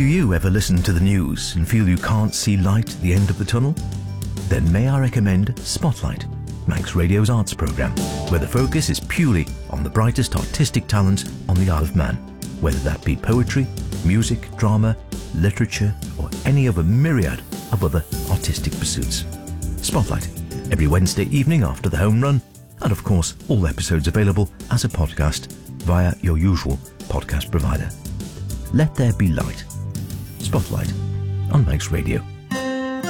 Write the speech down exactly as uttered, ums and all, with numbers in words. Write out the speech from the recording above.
Do you ever listen to the news and feel you can't see light at the end of the tunnel? Then may I recommend Spotlight, Manx Radio's arts programme, where the focus is purely on the brightest artistic talent on the Isle of Man, whether that be poetry, music, drama, literature, or any of a myriad of other artistic pursuits. Spotlight, every Wednesday evening after the home run, and of course all episodes available as a podcast via your usual podcast provider. Let there be light. Spotlight on Manx Radio.